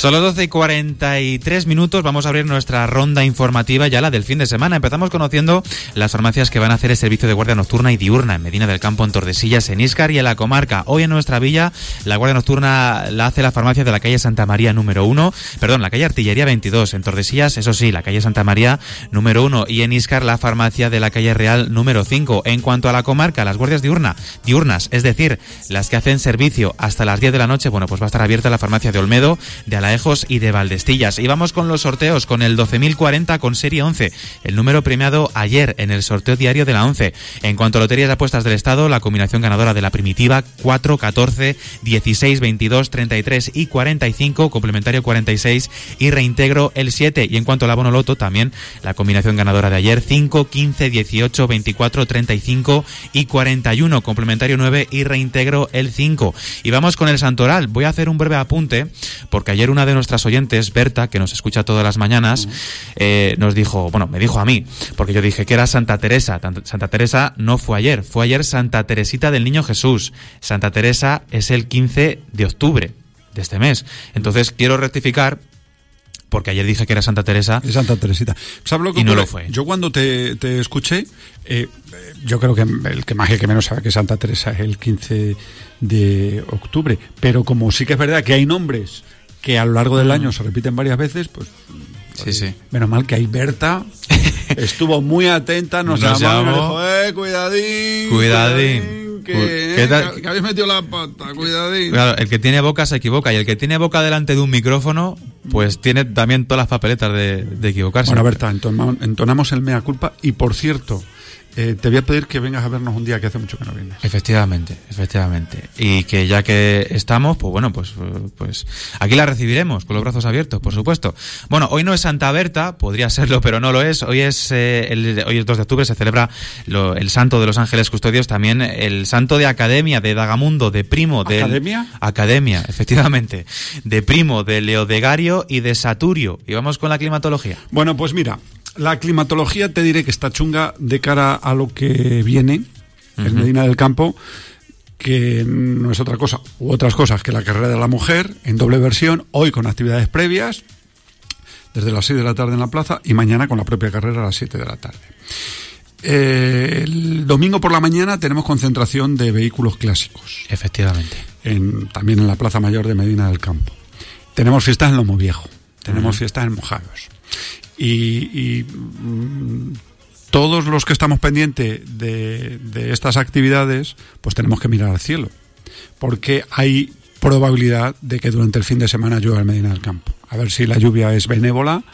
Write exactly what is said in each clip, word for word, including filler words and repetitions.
Son las doce y cuarenta y tres minutos, vamos a abrir nuestra ronda informativa ya la del fin de semana. Empezamos conociendo las farmacias que van a hacer el servicio de guardia nocturna y diurna en Medina del Campo, en Tordesillas, en Íscar y en la comarca. Hoy en nuestra villa la guardia nocturna la hace la farmacia de la calle Santa María número uno, perdón, la calle Artillería veintidós, en Tordesillas, eso sí, la calle Santa María número uno, y en Íscar la farmacia de la calle Real número cinco. En cuanto a la comarca, las guardias diurna, diurnas, es decir, las que hacen servicio hasta las diez de la noche, bueno, pues va a estar abierta la farmacia de Olmedo, de Alaejos y de Valdestillas. Y vamos con los sorteos, con el doce mil cuarenta con serie once, el número premiado ayer en el sorteo diario de la once. En cuanto a loterías de apuestas del Estado, la combinación ganadora de la primitiva cuatro, catorce, dieciséis, veintidós, treinta y tres y cuarenta y cinco, complementario cuarenta y seis y reintegro el siete. Y en cuanto al abono loto, también la combinación ganadora de ayer cinco, quince, dieciocho, veinticuatro, treinta y cinco y cuarenta y uno, complementario nueve y reintegro el cinco. Y vamos con el santoral. Voy a hacer un breve apunte porque ayer una de nuestras oyentes, Berta, que nos escucha todas las mañanas, eh, nos dijo, bueno, me dijo a mí, porque yo dije que era Santa Teresa. Santa Teresa no fue ayer, fue ayer Santa Teresita del Niño Jesús. Santa Teresa es el quince de octubre de este mes. Entonces quiero rectificar, porque ayer dije que era Santa Teresa. Es Santa Teresita. ¿Sabes lo que y no ocurre? lo fue. Yo cuando te, te escuché, eh, yo creo que el que más y el que menos sabe que Santa Teresa es el quince de octubre. Pero como sí que es verdad que hay nombres que a lo largo del año se repiten varias veces, pues... Sí, pues, sí. Menos mal que ahí Berta estuvo muy atenta, nos, nos llamó, nos dijo, eh, cuidadín, cuidadín, que, ¿Qué tal? que, que habéis metido la pata, cuidadín. Claro, el que tiene boca se equivoca, y el que tiene boca delante de un micrófono, pues tiene también todas las papeletas de, de equivocarse. Bueno, Berta, entonamos, entonamos el mea culpa, y por cierto, Eh, te voy a pedir que vengas a vernos un día, que hace mucho que no vienes. Efectivamente, efectivamente. Y que ya que estamos, pues bueno, pues pues aquí la recibiremos con los brazos abiertos, por supuesto. Bueno, hoy no es Santa Berta, podría serlo, pero no lo es. Hoy es eh, el, hoy es dos de octubre, se celebra lo, el santo de los ángeles custodios, también el santo de Academia, de Dagamundo, de primo de... ¿Academia? Academia, efectivamente. De primo de Leodegario y de Saturio. Y vamos con la climatología. Bueno, pues mira, la climatología te diré que está chunga de cara a lo que viene en uh-huh. Medina del Campo, que no es otra cosa, u otras cosas que la carrera de la mujer, en doble versión, hoy con actividades previas, desde las seis de la tarde en la plaza, y mañana con la propia carrera a las siete de la tarde. Eh, el domingo por la mañana tenemos concentración de vehículos clásicos. Efectivamente. En, también en la Plaza Mayor de Medina del Campo. Tenemos fiestas en Lomo Viejo, tenemos uh-huh. fiestas en Mojados. Y, y mmm, todos los que estamos pendientes de, de estas actividades, pues tenemos que mirar al cielo, porque hay probabilidad de que durante el fin de semana llueva en Medina del Campo. A ver si la lluvia es benévola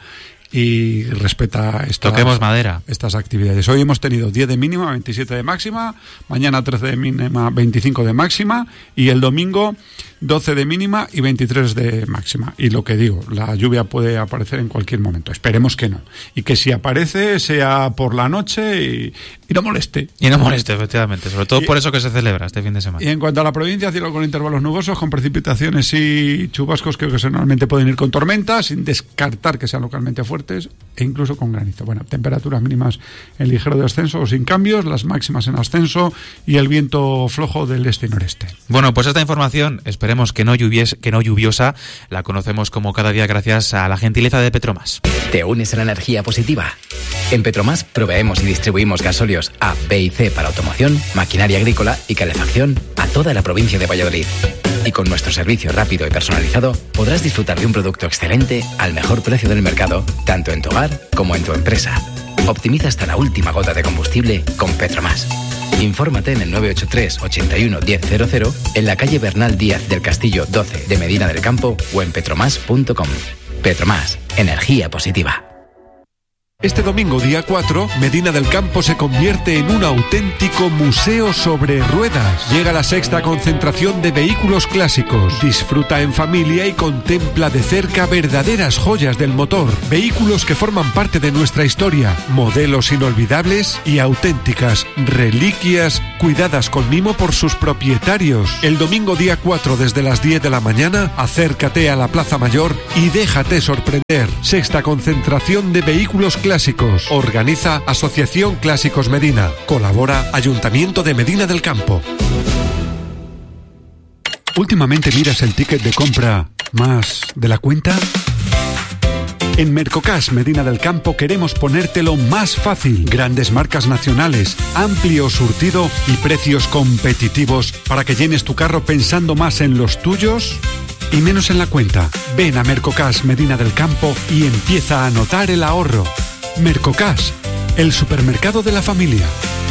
y respeta estas, Toquemos madera. estas actividades. Hoy hemos tenido diez de mínima, veintisiete de máxima, mañana trece de mínima, veinticinco de máxima, y el domingo doce de mínima y veintitrés de máxima. Y lo que digo, la lluvia puede aparecer en cualquier momento. Esperemos que no. Y que si aparece sea por la noche y, y no moleste. Y no moleste, efectivamente. Sobre todo y, por eso que se celebra este fin de semana. Y en cuanto a la provincia, cielo con intervalos nubosos, con precipitaciones y chubascos que ocasionalmente pueden ir con tormentas, sin descartar que sean localmente fuertes, e incluso con granizo. Bueno, temperaturas mínimas en ligero descenso o sin cambios, las máximas en ascenso y el viento flojo del este y noreste. Bueno, pues esta información, esperemos que no lluvies, que no lluviosa, la conocemos como cada día gracias a la gentileza de Petromás. ¿Te unes a la energía positiva? En Petromás proveemos y distribuimos gasóleos A, B y C para automoción, maquinaria agrícola y calefacción a toda la provincia de Valladolid. Y con nuestro servicio rápido y personalizado podrás disfrutar de un producto excelente al mejor precio del mercado, tanto en tu hogar como en tu empresa. Optimiza hasta la última gota de combustible con Petromás. Infórmate en el nueve ocho tres, ochenta y uno, diez cero cero, en la calle Bernal Díaz del Castillo doce de Medina del Campo o en petromás punto com. Petromás, energía positiva. Este domingo, día cuatro, Medina del Campo se convierte en un auténtico museo sobre ruedas. Llega la sexta concentración de vehículos clásicos. Disfruta en familia y contempla de cerca verdaderas joyas del motor. Vehículos que forman parte de nuestra historia. Modelos inolvidables y auténticas reliquias cuidadas con mimo por sus propietarios. El domingo, día cuatro, desde las diez de la mañana, acércate a la Plaza Mayor y déjate sorprender. Sexta concentración de vehículos clásicos. Clásicos. Organiza Asociación Clásicos Medina. Colabora Ayuntamiento de Medina del Campo. Últimamente miras el ticket de compra ¿Más de la cuenta? En Mercocash Medina del Campo queremos ponértelo más fácil. Grandes marcas nacionales, amplio surtido y precios competitivos para que llenes tu carro pensando más en los tuyos y menos en la cuenta. Ven a Mercocash Medina del Campo y empieza a notar el ahorro. Mercocash, el supermercado de la familia.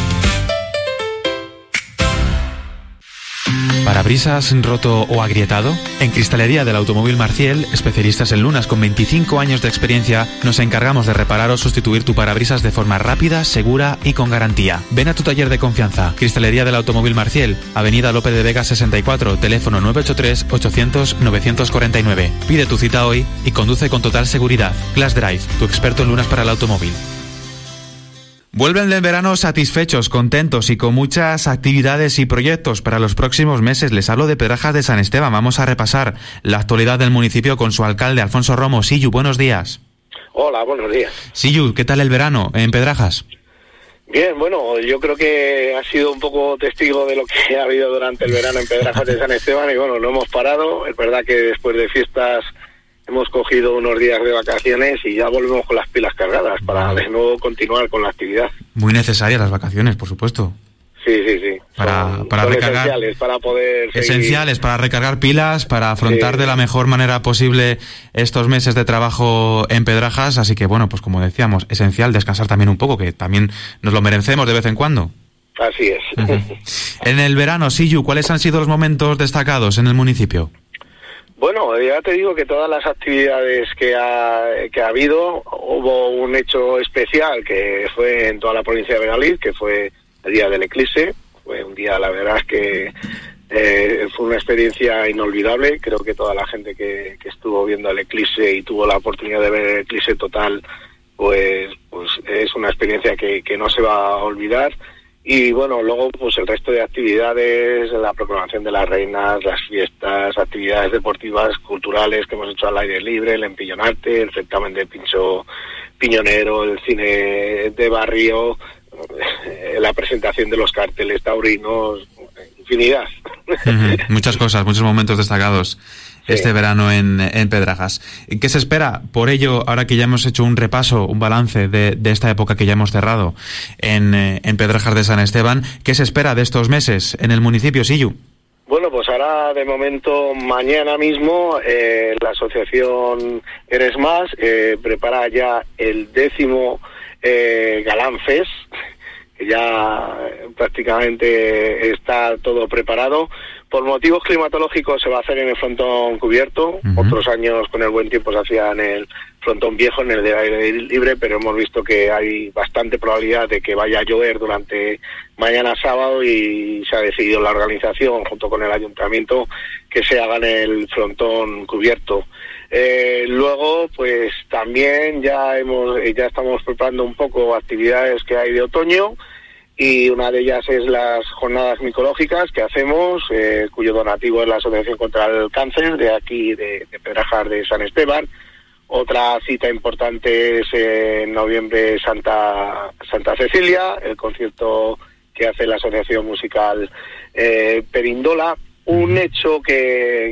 ¿Parabrisas roto o agrietado? En Cristalería del Automóvil Marciel, especialistas en lunas con veinticinco años de experiencia, nos encargamos de reparar o sustituir tu parabrisas de forma rápida, segura y con garantía. Ven a tu taller de confianza. Cristalería del Automóvil Marciel, Avenida Lope de Vega sesenta y cuatro, teléfono nueve ocho tres, ochocientos, novecientos cuarenta y nueve. Pide tu cita hoy y conduce con total seguridad. Class Drive, tu experto en lunas para el automóvil. Vuelven del verano satisfechos, contentos y con muchas actividades y proyectos para los próximos meses. Les hablo de Pedrajas de San Esteban. Vamos a repasar la actualidad del municipio con su alcalde, Alfonso Romo. Siyu, buenos días. Hola, buenos días. Siyu, ¿qué tal el verano en Pedrajas? Bien, bueno, yo creo que ha sido un poco testigo de lo que ha habido durante el verano en Pedrajas de San Esteban y bueno, no hemos parado. Es verdad que después de fiestas hemos cogido unos días de vacaciones y ya volvemos con las pilas cargadas para de nuevo continuar con la actividad. Muy necesarias las vacaciones, por supuesto. Sí, sí, sí. Para, son, para son recargar, esenciales para poder seguir. Esenciales para recargar pilas, para afrontar sí. de la mejor manera posible estos meses de trabajo en Pedrajas. Así que, bueno, pues como decíamos, esencial descansar también un poco, que también nos lo merecemos de vez en cuando. Así es. Uh-huh. En el verano, Siyu, ¿cuáles han sido los momentos destacados en el municipio? Bueno, ya te digo que todas las actividades que ha, que ha habido, hubo un hecho especial que fue en toda la provincia de Valladolid, que fue el día del eclipse. Fue un día, la verdad es que eh, fue una experiencia inolvidable. Creo que toda la gente que, que estuvo viendo el eclipse y tuvo la oportunidad de ver el eclipse total, pues, pues es una experiencia que, que no se va a olvidar. Y bueno, luego pues el resto de actividades, la proclamación de las reinas, las fiestas, actividades deportivas, culturales que hemos hecho al aire libre, el empillonarte, el certamen de pincho piñonero, el cine de barrio, la presentación de los carteles taurinos, infinidad. Uh-huh. Muchas cosas, muchos momentos destacados. Sí. Este verano en, en Pedrajas. ¿Qué se espera? Por ello, ahora que ya hemos hecho un repaso, un balance de, de esta época que ya hemos cerrado en, en Pedrajas de San Esteban, ¿qué se espera de estos meses en el municipio, Siyu? Bueno, pues ahora de momento, mañana mismo, eh, la asociación Eres Más eh, prepara ya el décimo eh, Galán Fest, que ya prácticamente está todo preparado. Por motivos climatológicos se va a hacer en el frontón cubierto. Uh-huh. Otros años con el buen tiempo se hacía en el frontón viejo, en el de aire libre, pero hemos visto que hay bastante probabilidad de que vaya a llover durante mañana sábado y se ha decidido la organización junto con el ayuntamiento que se haga en el frontón cubierto. Eh, luego, pues también ya hemos ya estamos preparando un poco actividades que hay de otoño. Y una de ellas es las jornadas micológicas que hacemos, eh, cuyo donativo es la Asociación contra el Cáncer de aquí, de, de Pedrajas de San Esteban. Otra cita importante es eh, en noviembre Santa Santa Cecilia, el concierto que hace la Asociación Musical eh, Perindola. Un hecho que,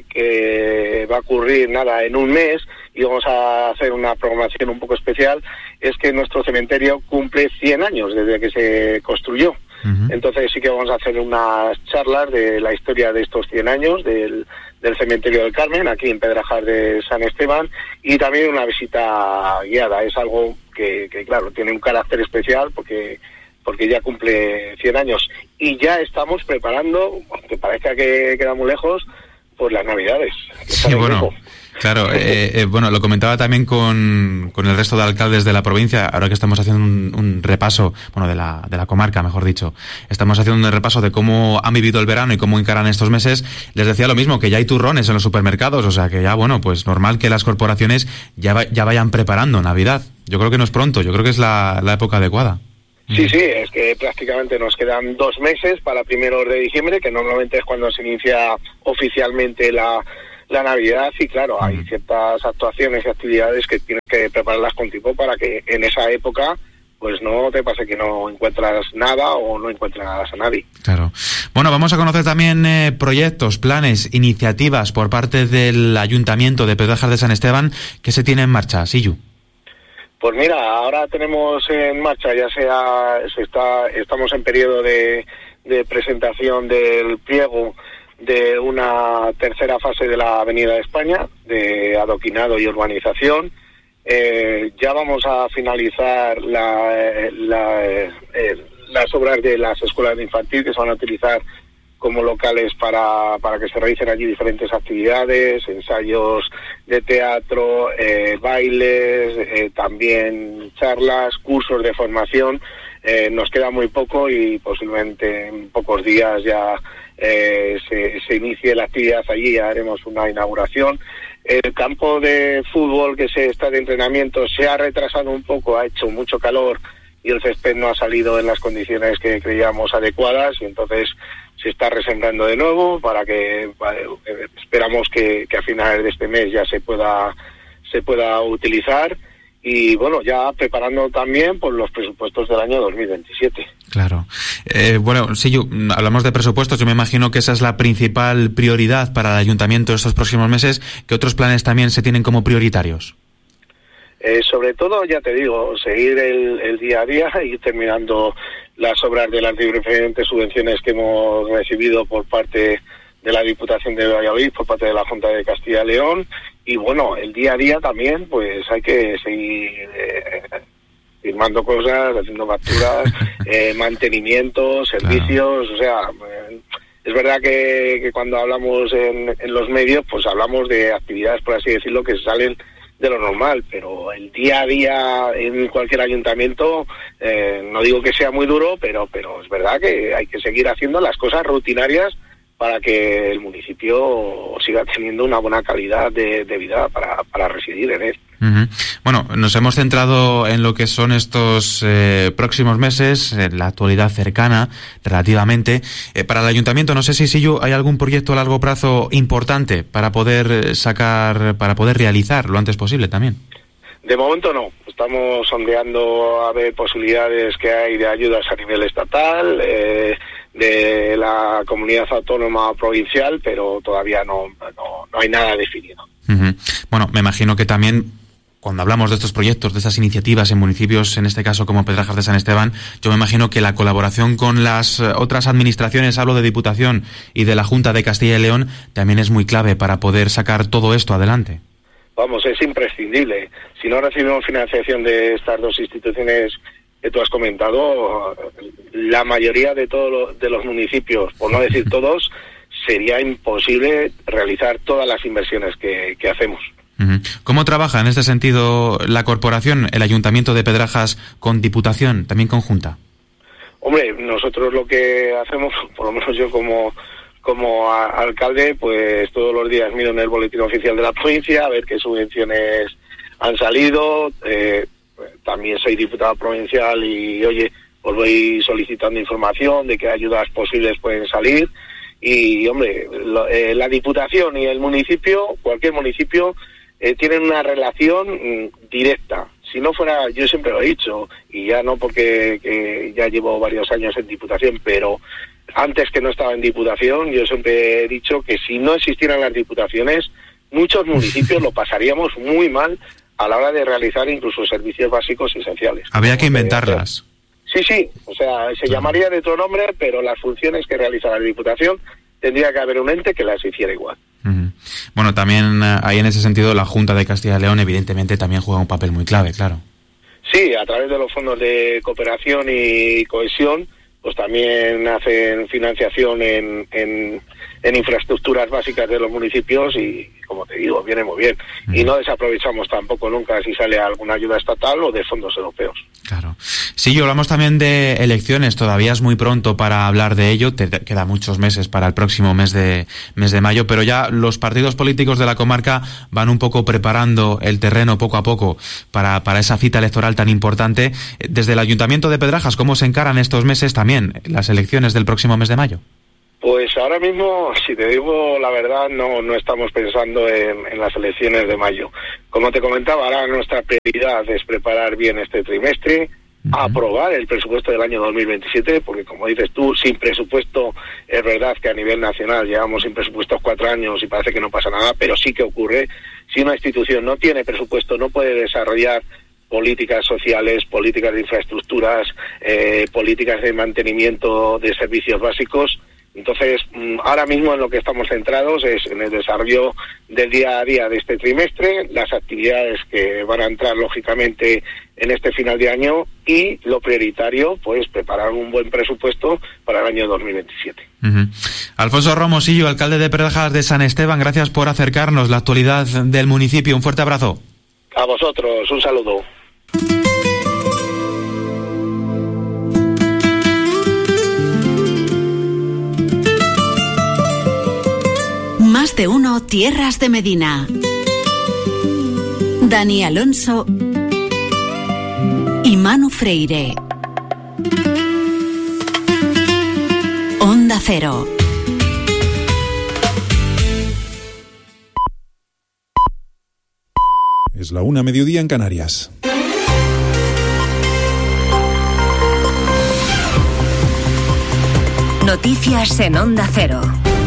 que va a ocurrir, nada, en un mes, y vamos a hacer una programación un poco especial, es que nuestro cementerio cumple cien años desde que se construyó. Uh-huh. Entonces sí que vamos a hacer unas charlas de la historia de estos cien años del, del cementerio del Carmen, aquí en Pedrajas de San Esteban, y también una visita guiada. Es algo que, que claro, tiene un carácter especial porque... porque ya cumple cien años y ya estamos preparando, aunque parezca que queda muy lejos, pues las Navidades. Sí, bueno, claro, eh, eh, bueno, lo comentaba también con, con el resto de alcaldes de la provincia, ahora que estamos haciendo un, un repaso, bueno, de la, de la comarca, mejor dicho, estamos haciendo un repaso de cómo han vivido el verano y cómo encaran estos meses. Les decía lo mismo, que ya hay turrones en los supermercados, o sea que ya, bueno, pues normal que las corporaciones ya, va, ya vayan preparando Navidad. Yo creo que no es pronto, yo creo que es la, la época adecuada. Sí, sí, es que prácticamente nos quedan dos meses para primeros de diciembre, que normalmente es cuando se inicia oficialmente la, la Navidad, y claro, hay ciertas actuaciones y actividades que tienes que prepararlas con tiempo para que en esa época pues no te pase que no encuentras nada o no encuentras a nadie. Claro. Bueno, vamos a conocer también eh, proyectos, planes, iniciativas por parte del Ayuntamiento de Pedrajas de San Esteban que se tiene en marcha. Siyu. Pues mira, ahora tenemos en marcha, ya sea, se está, estamos en periodo de, de presentación del pliego de una tercera fase de la Avenida de España, de adoquinado y urbanización. Eh, ya vamos a finalizar la, la, eh, las obras de las escuelas de infantil que se van a utilizar como locales para, para que se realicen allí diferentes actividades, ensayos de teatro, eh, bailes, eh, también charlas, cursos de formación. Eh, nos queda muy poco y posiblemente en pocos días ya eh, se, se inicie la actividad allí, ya haremos una inauguración. El campo de fútbol que se está de entrenamiento se ha retrasado un poco, ha hecho mucho calor y el césped no ha salido en las condiciones que creíamos adecuadas y entonces se está resembrando de nuevo para que para, eh, esperamos que, que a finales de este mes ya se pueda se pueda utilizar y bueno, ya preparando también por los presupuestos del año dos mil veintisiete. Claro. Eh, bueno, sí, yo, hablamos de presupuestos, yo me imagino que esa es la principal prioridad para el Ayuntamiento estos próximos meses. ¿Qué otros planes también se tienen como prioritarios? Eh, sobre todo, ya te digo, seguir el, el día a día y terminando las obras de las diferentes subvenciones que hemos recibido por parte de la Diputación de Valladolid, por parte de la Junta de Castilla y León. Y bueno, el día a día también, pues hay que seguir eh, firmando cosas, haciendo facturas, eh, mantenimiento, servicios, claro. O sea, eh, es verdad que, que cuando hablamos en, en los medios, pues hablamos de actividades, por así decirlo, que salen de lo normal, pero el día a día en cualquier ayuntamiento, eh, no digo que sea muy duro, pero pero es verdad que hay que seguir haciendo las cosas rutinarias para que el municipio siga teniendo una buena calidad de, de vida para, para residir en él. Uh-huh. Bueno, nos hemos centrado en lo que son estos eh, próximos meses, en la actualidad cercana, relativamente. Eh, para el ayuntamiento, no sé si, si yo, hay algún proyecto a largo plazo importante para poder sacar, para poder realizar lo antes posible también. De momento no. Estamos sondeando a ver posibilidades que hay de ayudas a nivel estatal, eh, de la comunidad autónoma provincial, pero todavía no, no, no hay nada definido. Uh-huh. Bueno, me imagino que también cuando hablamos de estos proyectos, de estas iniciativas en municipios, en este caso como Pedrajas de San Esteban, yo me imagino que la colaboración con las otras administraciones, hablo de Diputación y de la Junta de Castilla y León, también es muy clave para poder sacar todo esto adelante. Vamos, es imprescindible. Si no recibimos financiación de estas dos instituciones que tú has comentado, la mayoría de todos de los municipios, por no decir todos, sería imposible realizar todas las inversiones que, que hacemos. ¿Cómo trabaja en este sentido la corporación, el Ayuntamiento de Pedrajas, con Diputación, también conjunta? Hombre, nosotros lo que hacemos, por lo menos yo como como a, alcalde, pues todos los días miro en el boletín oficial de la provincia a ver qué subvenciones han salido. Eh, también soy diputado provincial y, oye, pues voy solicitando información de qué ayudas posibles pueden salir. Y, hombre, lo, eh, la Diputación y el municipio, cualquier municipio, eh, tienen una relación mm, directa. Si no fuera, yo siempre lo he dicho, y ya no porque que ya llevo varios años en Diputación, pero antes que no estaba en Diputación, yo siempre he dicho que si no existieran las diputaciones, muchos municipios lo pasaríamos muy mal a la hora de realizar incluso servicios básicos esenciales. Habría que inventarlas. Sí, sí, o sea, se llamaría de otro nombre, pero las funciones que realiza la Diputación tendría que haber un ente que las hiciera igual. Uh-huh. Bueno, también ahí en ese sentido la Junta de Castilla y León evidentemente también juega un papel muy clave, claro. Sí, a través de los fondos de cooperación y cohesión, pues también hacen financiación en, en, en infraestructuras básicas de los municipios y, como te digo, viene muy bien. Uh-huh. Y no desaprovechamos tampoco nunca si sale alguna ayuda estatal o de fondos europeos. Claro. Sí, yo hablamos también de elecciones, todavía es muy pronto para hablar de ello, te, te queda muchos meses para el próximo mes de mes de mayo, pero ya los partidos políticos de la comarca van un poco preparando el terreno poco a poco para, para esa cita electoral tan importante. Desde el Ayuntamiento de Pedrajas, ¿cómo se encaran estos meses también, las elecciones del próximo mes de mayo? Pues ahora mismo, si te digo la verdad, no no estamos pensando en, en las elecciones de mayo. Como te comentaba, ahora nuestra prioridad es preparar bien este trimestre, a aprobar el presupuesto del año dos mil veintisiete, porque como dices tú, sin presupuesto, es verdad que a nivel nacional llevamos sin presupuestos cuatro años y parece que no pasa nada, pero sí que ocurre. Si una institución no tiene presupuesto, no puede desarrollar políticas sociales, políticas de infraestructuras, eh, políticas de mantenimiento de servicios básicos. Entonces, ahora mismo en lo que estamos centrados es en el desarrollo del día a día de este trimestre, las actividades que van a entrar lógicamente en este final de año y lo prioritario, pues preparar un buen presupuesto para el año dos mil veintisiete. Uh-huh. Alfonso Romosillo, alcalde de Perjas de San Esteban, gracias por acercarnos la actualidad del municipio. Un fuerte abrazo. A vosotros, un saludo. Más de uno, Tierras de Medina. Dani Alonso y Manu Freire. Onda Cero. Es la una, mediodía en Canarias. Noticias en Onda Cero.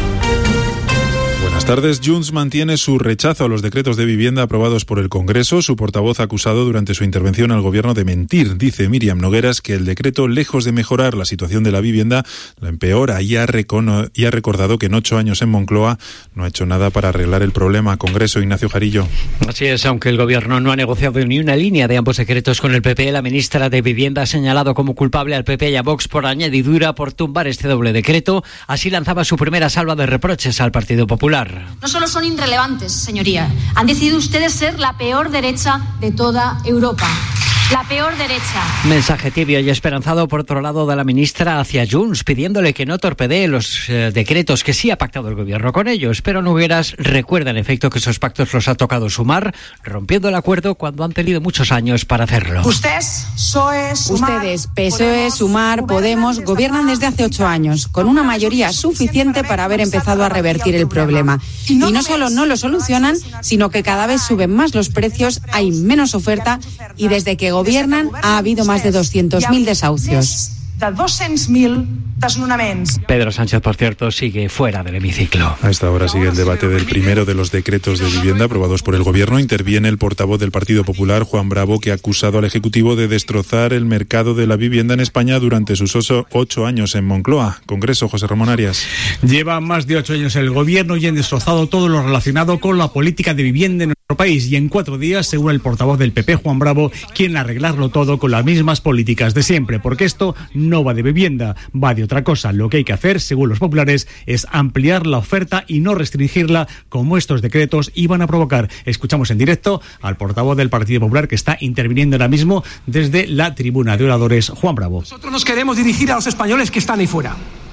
Buenas tardes. Junts mantiene su rechazo a los decretos de vivienda aprobados por el Congreso. Su portavoz ha acusado durante su intervención al Gobierno de mentir. Dice Míriam Nogueras que el decreto, lejos de mejorar la situación de la vivienda, la empeora y ha, recono- y ha recordado que en ocho años en Moncloa no ha hecho nada para arreglar el problema. Congreso, Ignacio Jarillo. Así es, aunque el Gobierno no ha negociado ni una línea de ambos decretos con el P P, la ministra de Vivienda ha señalado como culpable al P P y a Vox por añadidura por tumbar este doble decreto. Así lanzaba su primera salva de reproches al Partido Popular. No solo son irrelevantes, señoría. Han decidido ustedes ser la peor derecha de toda Europa. La peor derecha. Mensaje tibio y esperanzado, por otro lado, de la ministra hacia Junts, pidiéndole que no torpedee los eh, decretos que sí ha pactado el Gobierno con ellos. Pero Nogueras recuerda, en efecto, que esos pactos los ha tocado Sumar, rompiendo el acuerdo cuando han tenido muchos años para hacerlo. Ustedes, P S O E, Sumar, Ustedes, P S O E, Sumar, Podemos, gobiernan desde hace ocho años, con una mayoría suficiente para haber empezado a revertir el problema. Y no solo no lo solucionan, sino que cada vez suben más los precios, hay menos oferta y desde que gobiernan ha habido más de doscientos mil desahucios. De doscientos mil desnonaments. Pedro Sánchez, por cierto, sigue fuera del hemiciclo. A esta hora sigue el debate del primero de los decretos de vivienda aprobados por el Gobierno. Interviene el portavoz del Partido Popular, Juan Bravo, que ha acusado al Ejecutivo de destrozar el mercado de la vivienda en España durante sus ocho, ocho años en Moncloa. Congreso, José Ramón Arias. Lleva más de ocho años el Gobierno y han destrozado todo lo relacionado con la política de vivienda en nuestro país. Y en cuatro días, según el portavoz del P P, Juan Bravo, quieren arreglarlo todo con las mismas políticas de siempre, porque esto no va de vivienda, va de otra cosa. Lo que hay que hacer, según los populares, es ampliar la oferta y no restringirla, como estos decretos iban a provocar. Escuchamos en directo al portavoz del Partido Popular, que está interviniendo ahora mismo desde la tribuna de oradores, Juan Bravo. Nosotros nos queremos dirigir a los españoles que están ahí fuera,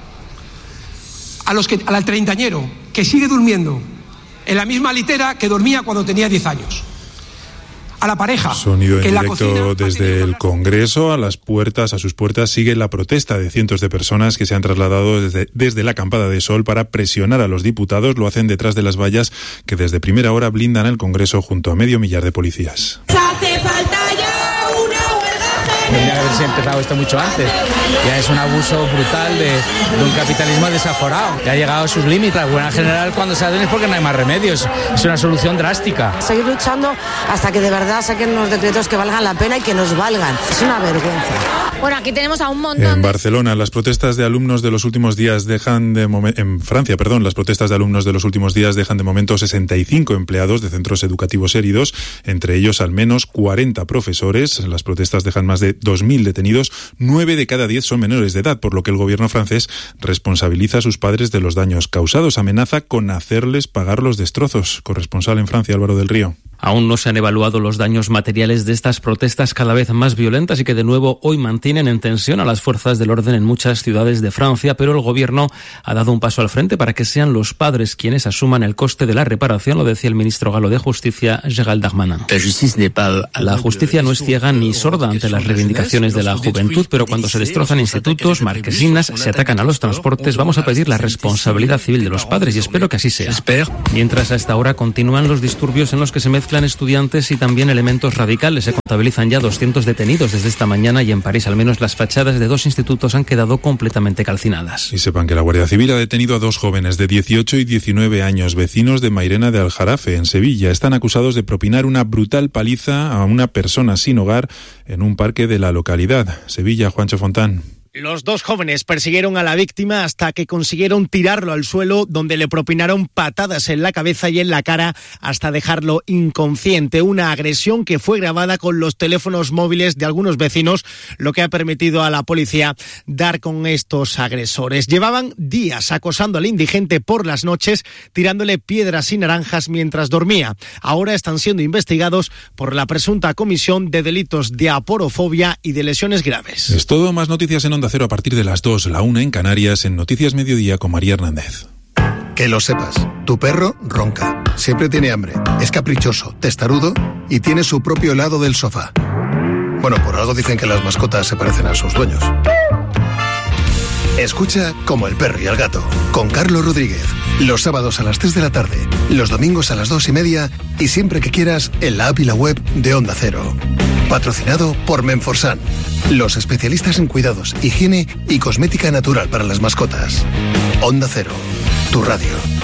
a los que, al treintañero que sigue durmiendo en la misma litera que dormía cuando tenía diez años. A la pareja. Sonido en que en directo desde el Congreso. A las puertas, a sus puertas, sigue la protesta de cientos de personas que se han trasladado desde, desde la Acampada de Sol para presionar a los diputados. Lo hacen detrás de las vallas que desde primera hora blindan el Congreso junto a medio millar de policías. Hace falta ya una huelga. Tendría que haberse empezado esto mucho antes. Ya es un abuso brutal de, de un capitalismo desaforado, que ha llegado a sus límites. La huelga general, cuando se hacen es porque no hay más remedios. Es una solución drástica. Seguir luchando hasta que de verdad saquen unos decretos que valgan la pena y que nos valgan. Es una vergüenza. Bueno, aquí tenemos a un montón. En de... Barcelona, las protestas de alumnos de los últimos días dejan de momento. En Francia, perdón, las protestas de alumnos de los últimos días dejan de momento sesenta y cinco empleados de centros educativos heridos, entre ellos al menos cuarenta profesores. Las protestas dejan más de dos mil detenidos. Nueve de cada diez son menores de edad, por lo que el gobierno francés responsabiliza a sus padres de los daños causados. Amenaza con hacerles pagar los destrozos. Corresponsal en Francia, Álvaro del Río. Aún no se han evaluado los daños materiales de estas protestas cada vez más violentas y que de nuevo hoy mantienen en tensión a las fuerzas del orden en muchas ciudades de Francia, pero el gobierno ha dado un paso al frente para que sean los padres quienes asuman el coste de la reparación, lo decía el ministro galo de Justicia, Gérald Darmanin. La justicia no es ciega ni sorda ante las reivindicaciones de la juventud, pero cuando se destrozan institutos, marquesinas, se atacan a los transportes, vamos a pedir la responsabilidad civil de los padres y espero que así sea. Mientras a esta hora continúan los disturbios en los que se mezclan mezclan estudiantes y también elementos radicales. Se contabilizan ya doscientos detenidos desde esta mañana y en París al menos las fachadas de dos institutos han quedado completamente calcinadas. Y sepan que la Guardia Civil ha detenido a dos jóvenes de dieciocho y diecinueve años, vecinos de Mairena de Aljarafe, en Sevilla. Están acusados de propinar una brutal paliza a una persona sin hogar en un parque de la localidad. Sevilla, Juancho Fontán. Los dos jóvenes persiguieron a la víctima hasta que consiguieron tirarlo al suelo, donde le propinaron patadas en la cabeza y en la cara hasta dejarlo inconsciente. Una agresión que fue grabada con los teléfonos móviles de algunos vecinos, lo que ha permitido a la policía dar con estos agresores. Llevaban días acosando al indigente por las noches, tirándole piedras y naranjas mientras dormía. Ahora están siendo investigados por la presunta comisión de delitos de aporofobia y de lesiones graves. Es todo, más noticias en Onda Cero a partir de las dos, la una en Canarias, en Noticias Mediodía con María Hernández. Que lo sepas, tu perro ronca, siempre tiene hambre, es caprichoso, testarudo y tiene su propio lado del sofá. Bueno, por algo dicen que las mascotas se parecen a sus dueños. Escucha Como el perro y el gato, con Carlos Rodríguez, los sábados a las tres de la tarde, los domingos a las dos y media y siempre que quieras en la app y la web de Onda Cero. Patrocinado por Menforsan, los especialistas en cuidados, higiene y cosmética natural para las mascotas. Onda Cero, tu radio.